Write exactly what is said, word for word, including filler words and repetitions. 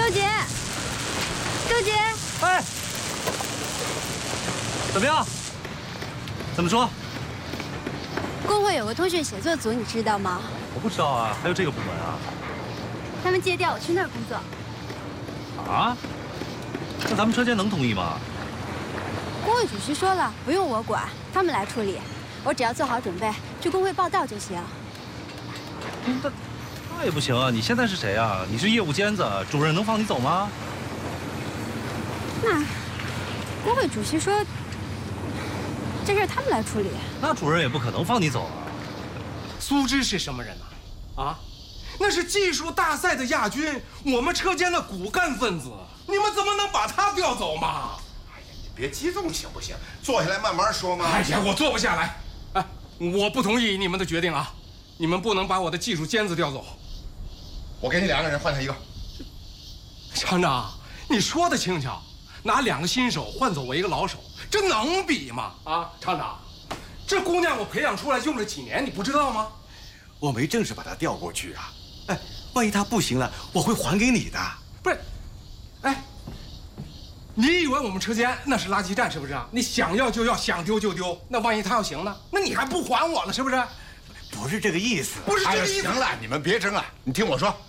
周杰，周杰， 哎，怎么样？怎么说？ 工会有个通讯写作组，你知道吗？ 我不知道啊，还有这个部门啊？ 他们借调我去那儿工作。 啊？那咱们车间能同意吗？ 工会主席说了，不用我管，他们来处理，我只要做好准备，去工会报道就行。 那那也不行啊！你现在是谁啊？你是业务尖子，主任能放你走吗？ 那工会主席说，这事他们来处理。 那主任也不可能放你走啊。 苏芝是什么人呢？啊，那是技术大赛的亚军，我们车间的骨干分子，你们怎么能把他调走嘛？ 哎呀，你别激动行不行？坐下来慢慢说嘛。 哎呀，我坐不下来。哎，我不同意你们的决定啊！你们不能把我的技术尖子调走。 我给你两个人换他一个。 厂长，你说的轻巧，拿两个新手换走我一个老手，这能比吗？啊，厂长，这姑娘我培养出来用了几年，你不知道吗？ 我没正式把她调过去啊。哎，万一她不行了，我会还给你的。 不是，哎，你以为我们车间那是垃圾站是不是啊？你想要就要，想丢就丢。那万一她要行呢？那你还不还我了是不是？ 不是这个意思。 不是这个意思。 行了，你们别争了。你听我说，